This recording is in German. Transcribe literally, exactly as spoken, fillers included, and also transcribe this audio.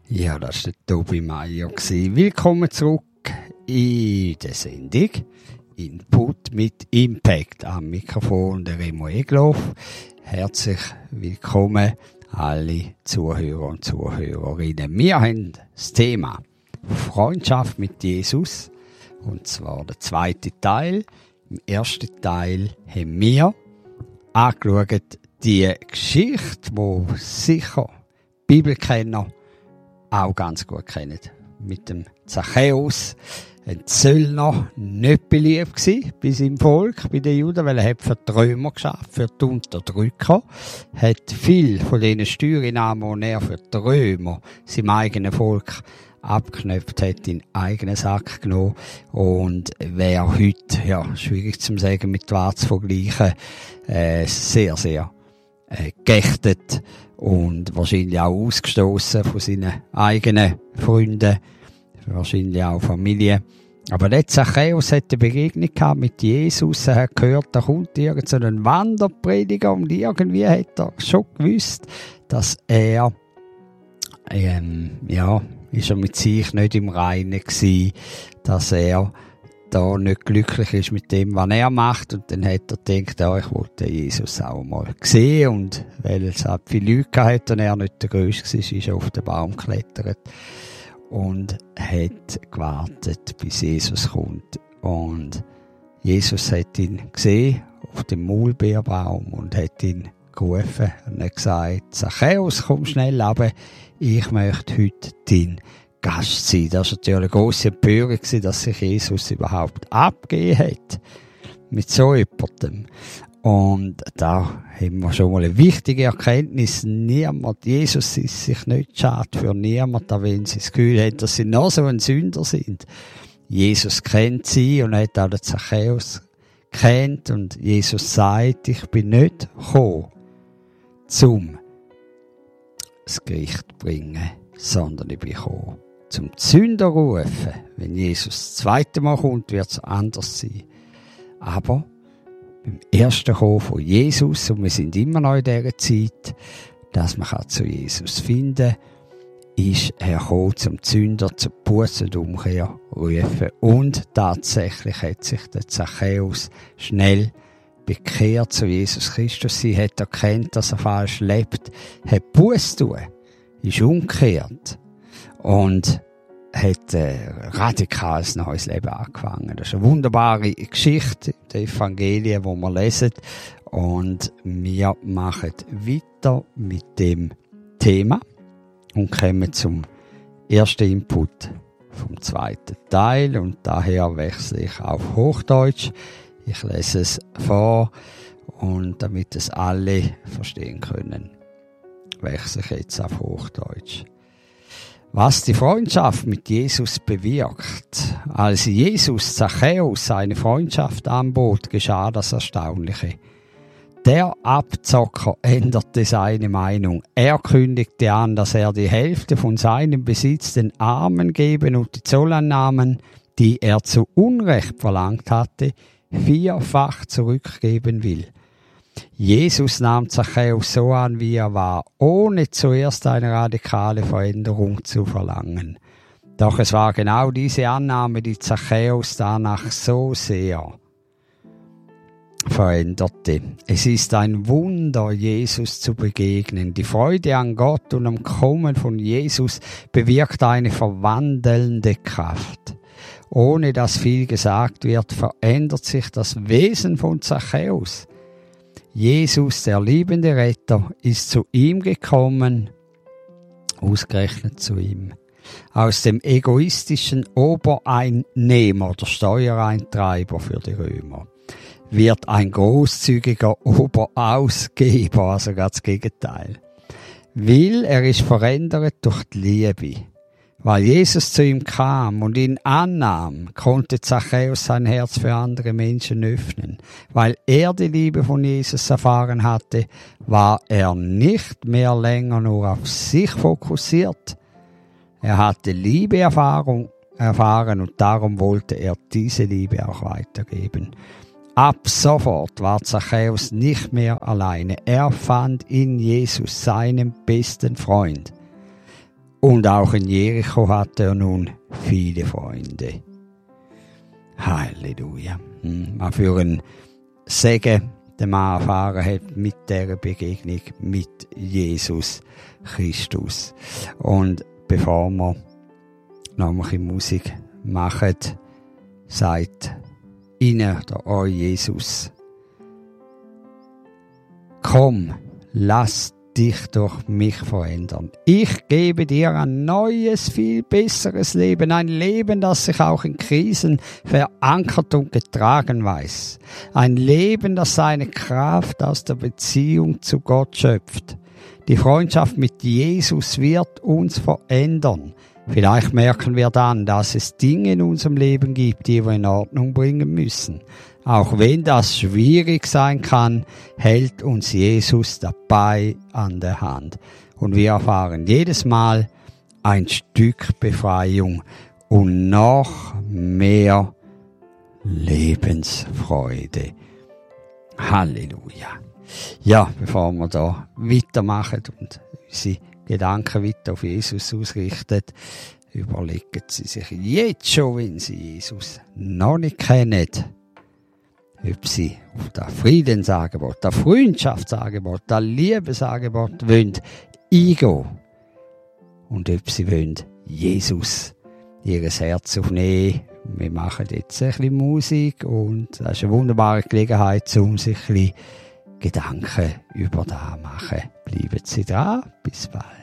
Ja, das war der Tobi Meier. Willkommen zurück in der Sendung Input mit Impact. Am Mikrofon der Remo Egloff. Herzlich willkommen alle Zuhörer und Zuhörerinnen. Wir haben das Thema Freundschaft mit Jesus, und zwar der zweite Teil. Im ersten Teil haben wir angeschaut die Geschichte, die sicher Bibelkenner auch ganz gut kennen. Mit dem Zachäus, ein Zöllner, nicht beliebt gsi bei seinem Volk, bei den Juden, weil er hat für die Römer geschafft, für die Unterdrücker. Hat viel von diesen Steuereinnahmen, die er für die Römer, seinem eigenen Volk, abgeknöpft hat, in den eigenen Sack genommen. Und wäre heute, ja, schwierig zu sagen, mit Wahr zu vergleichen, äh, sehr, sehr äh, geächtet und wahrscheinlich auch ausgestoßen von seinen eigenen Freunden, wahrscheinlich auch Familie. Aber der Zachäus hat eine Begegnung gehabt mit Jesus. Er hat gehört, da kommt irgend so ein Wanderprediger, und irgendwie hat er schon gewusst, dass er, ähm, ja, ist er mit sich nicht im Reinen gewesen, dass er da nicht glücklich ist mit dem, was er macht. Und dann hat er gedacht, ja, ich wollte Jesus auch mal sehen. Und weil es halt viele Leute hatte und er nicht der Größte war, ist er auf den Baum geklettert und hat gewartet, bis Jesus kommt. Und Jesus hat ihn gesehen auf dem Maulbeerbaum und hat ihn gerufen und hat gesagt, Zachäus, komm schnell runter, ich möchte heute dein Gast sein. Das war natürlich eine grosse Empörung, dass sich Jesus überhaupt abgegeben hat. Mit so jemandem. Und da haben wir schon mal eine wichtige Erkenntnis. Niemand, Jesus ist sich nicht schade für niemanden, wenn sie das Gefühl haben, dass sie noch so ein Sünder sind. Jesus kennt sie und hat auch den Zachäus kennt. Und Jesus sagt, ich bin nicht gekommen, zum das Gericht zu bringen, sondern ich bin gekommen, zum Sünder rufen. Wenn Jesus das zweite Mal kommt, wird es anders sein. Aber beim ersten Kommen von Jesus, und wir sind immer noch in dieser Zeit, dass man zu Jesus finden kann, ist er gekommen, zum Sünder, zur Buße und Umkehr rufen. Und tatsächlich hat sich der Zachäus schnell bekehrt zu Jesus Christus. Sie hat erkannt, dass er falsch lebt, hat Buße tun, ist umgekehrt und hat ein radikales neues Leben angefangen. Das ist eine wunderbare Geschichte der Evangelien, die wir lesen. Und wir machen weiter mit dem Thema und kommen zum ersten Input vom zweiten Teil. Und daher wechsle ich auf Hochdeutsch. Ich lese es vor, und damit es alle verstehen können, wechsle ich jetzt auf Hochdeutsch. Was die Freundschaft mit Jesus bewirkt. Als Jesus Zachäus seine Freundschaft anbot, geschah das Erstaunliche. Der Abzocker änderte seine Meinung. Er kündigte an, dass er die Hälfte von seinem Besitz den Armen geben und die Zolleinnahmen, die er zu Unrecht verlangt hatte, vierfach zurückgeben will. Jesus nahm Zachäus so an, wie er war, ohne zuerst eine radikale Veränderung zu verlangen. Doch es war genau diese Annahme, die Zachäus danach so sehr veränderte. Es ist ein Wunder, Jesus zu begegnen. Die Freude an Gott und am Kommen von Jesus bewirkt eine verwandelnde Kraft. Ohne dass viel gesagt wird, verändert sich das Wesen von Zachäus. Jesus, der liebende Retter, ist zu ihm gekommen, ausgerechnet zu ihm. Aus dem egoistischen Obereinnehmer, der Steuereintreiber für die Römer, wird ein großzügiger Oberausgeber, also ganz das Gegenteil. Weil er ist verändert durch die Liebe. Weil Jesus zu ihm kam und ihn annahm, konnte Zachäus sein Herz für andere Menschen öffnen. Weil er die Liebe von Jesus erfahren hatte, war er nicht mehr länger nur auf sich fokussiert. Er hatte Liebeerfahrung erfahren und darum wollte er diese Liebe auch weitergeben. Ab sofort war Zachäus nicht mehr alleine. Er fand in Jesus seinen besten Freund. Und auch in Jericho hatte er nun viele Freunde. Halleluja. Was für ein Segen der Mann erfahren hat mit dieser Begegnung mit Jesus Christus. Und bevor wir noch ein bisschen Musik machen, sagt ihnen der euch Jesus: Komm, lass dich durch mich verändern. Ich gebe dir ein neues, viel besseres Leben. Ein Leben, das sich auch in Krisen verankert und getragen weiß. Ein Leben, das seine Kraft aus der Beziehung zu Gott schöpft. Die Freundschaft mit Jesus wird uns verändern. Vielleicht merken wir dann, dass es Dinge in unserem Leben gibt, die wir in Ordnung bringen müssen. Auch wenn das schwierig sein kann, hält uns Jesus dabei an der Hand. Und wir erfahren jedes Mal ein Stück Befreiung und noch mehr Lebensfreude. Halleluja. Ja, bevor wir da weitermachen und unsere Gedanken weiter auf Jesus ausrichten, überlegen Sie sich jetzt schon, wenn Sie Jesus noch nicht kennen, ob Sie auf das Friedensangebot, das Freundschaftsangebot, das Liebesangebot wollen eingehen und ob Sie wollen Jesus Ihr Herz aufnehmen. Wir machen jetzt ein bisschen Musik und das ist eine wunderbare Gelegenheit, um sich ein bisschen Gedanken über das zu machen. Bleiben Sie dran, bis bald.